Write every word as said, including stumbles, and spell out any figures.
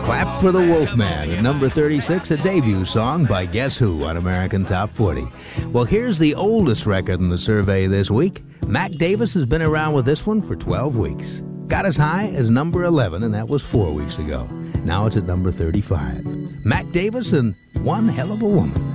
Clap for the Wolfman at number thirty-six, a debut song by Guess Who on American Top forty. Well, here's the oldest record in the survey this week. Mac Davis has been around with this one for twelve weeks. Got as high as number eleven, and that was four weeks ago. Now it's at number thirty-five. Mac Davis and One Hell of a Woman.